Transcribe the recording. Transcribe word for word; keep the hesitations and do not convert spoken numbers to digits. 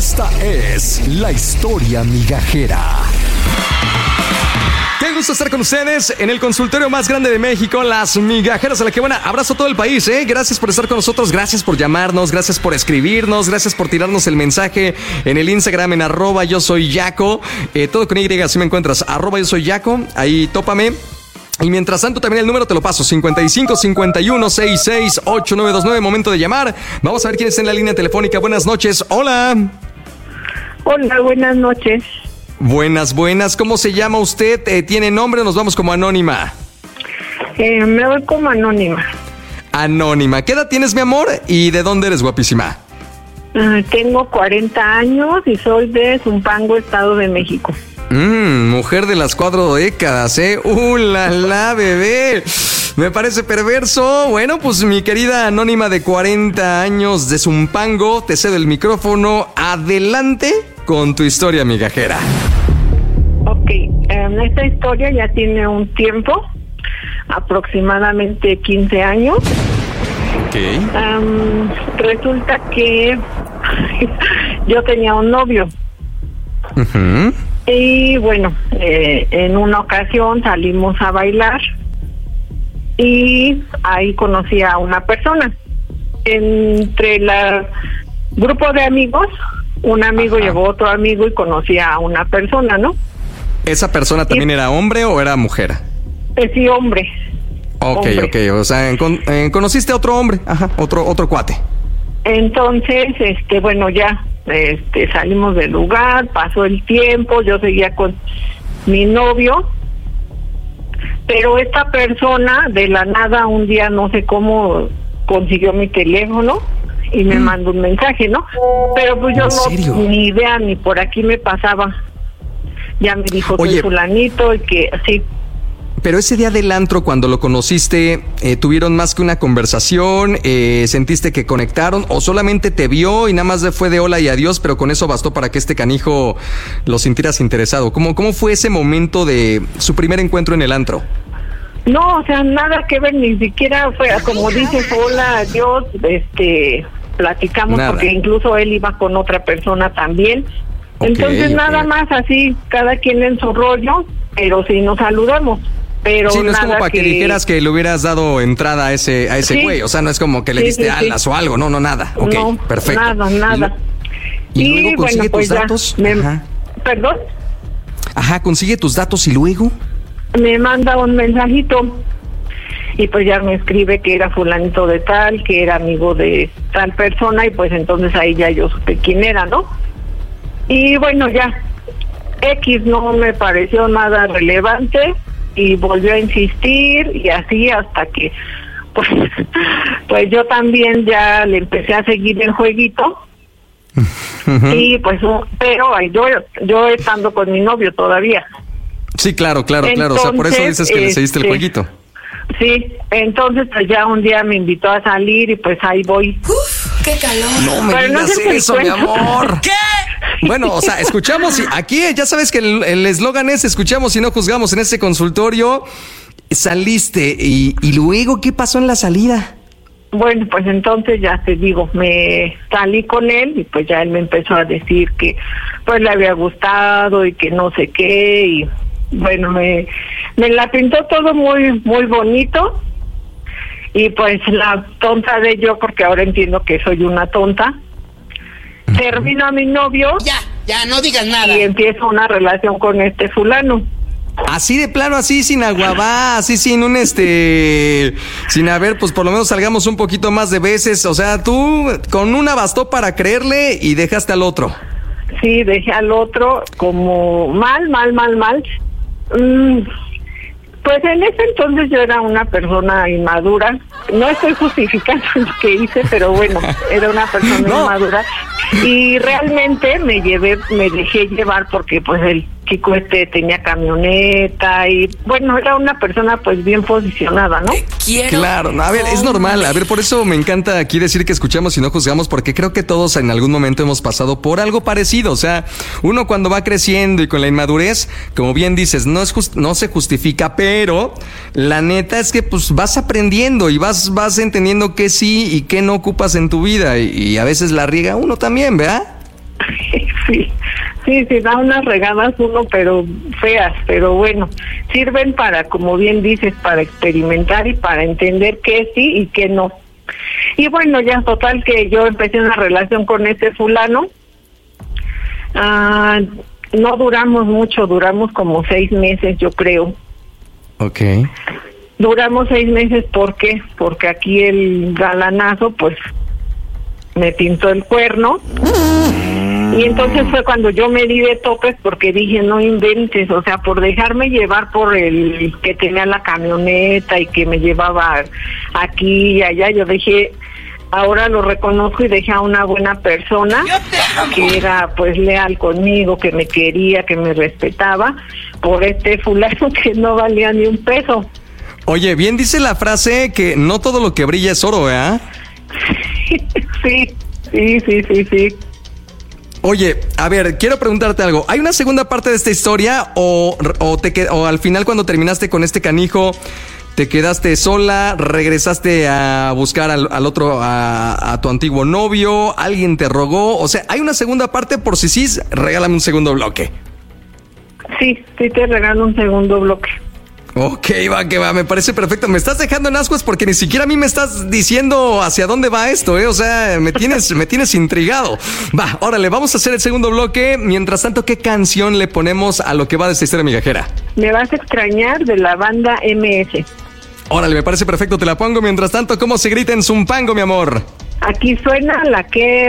Esta es la historia migajera. Qué gusto estar con ustedes en el consultorio más grande de México, Las Migajeras a la que buena. Abrazo a todo el país, ¿eh? Gracias por estar con nosotros, gracias por llamarnos, gracias por escribirnos, gracias por tirarnos el mensaje en el Instagram en arroba yo soy Yaco. Eh, todo con Y, así me encuentras, arroba yo soy Yaco, ahí tópame. Y mientras tanto también el número te lo paso, cincuenta y cinco, cincuenta y uno, sesenta y seis, ochenta y nueve veintinueve, momento de llamar. Vamos a ver quién está en la línea telefónica. Buenas noches, hola. Hola, buenas noches. Buenas, buenas. ¿Cómo se llama usted? Eh, ¿Tiene nombre o nos vamos como anónima? Eh, me voy como anónima. Anónima. ¿Qué edad tienes, mi amor? ¿Y de dónde eres, guapísima? Uh, tengo cuarenta años y soy de Zumpango, Estado de México. Mmm, mujer de las cuatro décadas, ¿eh? ¡Uh, la, la, bebé! Me parece perverso. Bueno, pues mi querida anónima de cuarenta años de Zumpango, te cedo el micrófono. Adelante con tu historia migajera. Ok, um, esta historia ya tiene un tiempo, aproximadamente quince años. Ok. Um, resulta que yo tenía un novio. Uh-huh. Y bueno, eh, en una ocasión salimos a bailar y ahí conocí a una persona. Entre el grupo de amigos, un amigo Ajá. llevó otro amigo y conocí a una persona, ¿no? ¿Esa persona también y, era hombre o era mujer? Eh, sí, hombre. Ok, hombre. ok, o sea, en, en, conociste a otro hombre, ajá, otro otro cuate. Entonces, este, bueno, ya este, salimos del lugar, pasó el tiempo, yo seguía con mi novio, pero esta persona de la nada un día no sé cómo consiguió mi teléfono y me mm. mandó un mensaje, ¿no? Pero pues yo no, ni idea, ni por aquí me pasaba. Ya me dijo, soy Oye, fulanito y que así. Pero ese día del antro, cuando lo conociste, eh, ¿tuvieron más que una conversación? Eh, ¿Sentiste que conectaron? ¿O solamente te vio y nada más fue de hola y adiós, pero con eso bastó para que este canijo lo sintieras interesado? ¿Cómo, cómo fue ese momento de su primer encuentro en el antro? No, o sea, nada que ver, ni siquiera fue, como dices, hola, adiós, este, platicamos, nada. Porque incluso él iba con otra persona también. Okay, Entonces, nada okay. más así, cada quien en su rollo, pero sí nos saludamos. Pero sí, no es nada como para que... que dijeras que le hubieras dado entrada a ese a ese sí. güey, o sea, no es como que le sí, diste sí, alas sí. o algo, no, no, nada. Ok, no, perfecto. Nada, nada. Y, y luego consigue bueno, pues tus datos. Me... Ajá. ¿Perdón? Ajá, consigue tus datos y luego... Me manda un mensajito y pues ya me escribe que era fulanito de tal, que era amigo de tal persona y pues entonces ahí ya yo supe quién era, ¿no? Y bueno, ya, X no me pareció nada relevante y volvió a insistir y así hasta que pues, pues yo también ya le empecé a seguir el jueguito. Uh-huh. Y pues, pero yo, yo estando con mi novio todavía. Sí, claro, claro, entonces, claro, o sea, por eso dices que este, le seguiste el jueguito. Sí, entonces pues ya un día me invitó a salir y pues ahí voy. Uf, qué calor. No me Pero digas no eso, mi amor. ¿Qué? Bueno, o sea, escuchamos y aquí ya sabes que el eslogan es escuchamos y no juzgamos. En este consultorio saliste y, y luego, ¿qué pasó en la salida? Bueno, pues entonces ya te digo, me salí con él y pues ya él me empezó a decir que pues le había gustado y que no sé qué y bueno, me, me la pintó todo muy, muy bonito y pues la tonta de yo, porque ahora entiendo que soy una tonta, uh-huh. termino a mi novio. Ya, ya, no digas nada. Y empiezo una relación con este fulano. Así de plano, así sin aguabá, así sin un este, sin haber, pues por lo menos salgamos un poquito más de veces, o sea, tú con una bastó para creerle y dejaste al otro. Sí, dejé al otro como mal, mal, mal, mal. Mm, pues en ese entonces yo era una persona inmadura. No estoy justificando lo que hice, pero bueno, era una persona no. inmadura. Y realmente me llevé, me dejé llevar porque pues el chico este tenía camioneta y bueno, era una persona pues bien posicionada, ¿no? Quiero. Claro, no, a ver, es normal, a ver, por eso me encanta aquí decir que escuchamos y no juzgamos, porque creo que todos en algún momento hemos pasado por algo parecido, o sea, uno cuando va creciendo y con la inmadurez, como bien dices, no es just, no se justifica, pero la neta es que pues vas aprendiendo y vas, vas entendiendo qué sí y qué no ocupas en tu vida y, y a veces la riega uno también, ¿verdad? Sí, sí, sí, da unas regadas uno, pero feas, pero bueno, sirven para, como bien dices, para experimentar y para entender qué sí y qué no. Y bueno, ya total que yo empecé una relación con ese fulano. Ah, no duramos mucho, duramos como seis meses, yo creo. Ok. Duramos seis meses, ¿por qué? Porque aquí el galanazo, pues, me pintó el cuerno. Y entonces fue cuando yo me di de topes porque dije, no inventes, o sea, por dejarme llevar por el que tenía la camioneta y que me llevaba aquí y allá, yo dije, ahora lo reconozco y dejé a una buena persona que era pues leal conmigo, que me quería, que me respetaba, por este fulano que no valía ni un peso. Oye, bien dice la frase que no todo lo que brilla es oro, ¿eh? Sí, sí, sí, sí, sí. Oye, a ver, quiero preguntarte algo. ¿Hay una segunda parte de esta historia o, o, te, o al final cuando terminaste con este canijo te quedaste sola, regresaste a buscar al, al otro, a, a tu antiguo novio, alguien te rogó? O sea, ¿hay una segunda parte? Por si sí, regálame un segundo bloque. Sí, sí te regalo un segundo bloque. Ok, va, que va, me parece perfecto. Me estás dejando en ascuas porque ni siquiera a mí me estás diciendo hacia dónde va esto, ¿eh? O sea, me tienes, me tienes intrigado. Va, órale, vamos a hacer el segundo bloque. Mientras tanto, ¿qué canción le ponemos a lo que va de esta historia migajera? Me vas a extrañar, de la banda eme ese. Órale, me parece perfecto, te la pongo. Mientras tanto, ¿cómo se grita en Zumpango, mi amor? Aquí suena la que